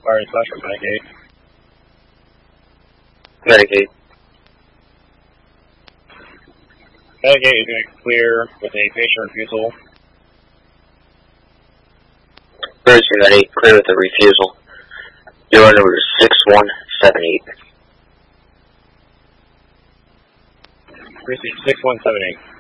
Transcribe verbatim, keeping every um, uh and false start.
Fire slash or Medicaid. Medicaid. Medicaid is going to clear with a patient refusal. Emergency Medic, clear with a refusal. Your number is six one seven eight. Precinct six one seven eight.